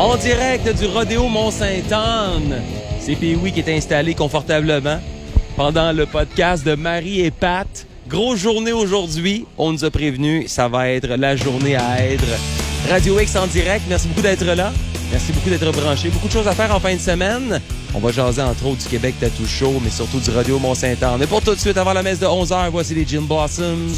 En direct du Rodéo Mont-Sainte-Anne, c'est Pee-Wee qui est installé confortablement pendant le podcast de Marie et Pat. Grosse journée aujourd'hui. On nous a prévenu, ça va être la journée à être. Radio X en direct, merci beaucoup d'être là. Merci beaucoup d'être branché. Beaucoup de choses à faire en fin de semaine. On va jaser entre autres du Québec Tattoo Show, mais surtout du Rodéo Mont-Sainte-Anne. Et pour tout de suite, avant la messe de 11h, voici les Gin Blossoms.